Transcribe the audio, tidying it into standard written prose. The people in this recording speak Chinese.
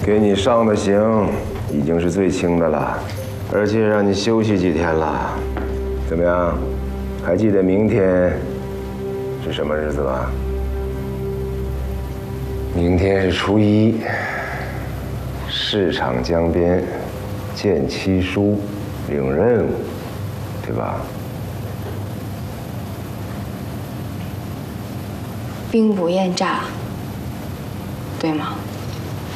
给你上的刑已经是最轻的了，而且让你休息几天了。怎么样？还记得明天是什么日子吧？明天是初一，市场江边，见七叔，领任务，对吧？ 兵不厌诈，对吗？